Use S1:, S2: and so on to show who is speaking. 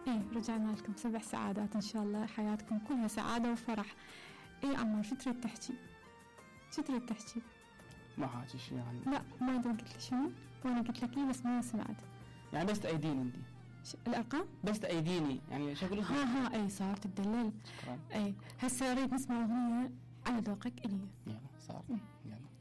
S1: ايه رجعنا لكم 7 سعادات ان شاء الله، حياتكم كلها سعادة وفرح. ايه عمار شو تريد تحكي؟ شو تريد تحكي؟
S2: ما حاجي شيء يعني.
S1: لا ما انت قلت لي شنو؟ وانا قلت لك ايه بس ما سمعت.
S2: يعني بس تأيديني انتي
S1: الارقام؟
S2: بس تأيديني يعني شكله.
S1: ها اي صار تدلل. اي هسه اريد نسمع اغنية على ذوقك الي.
S2: يلا صار. يلا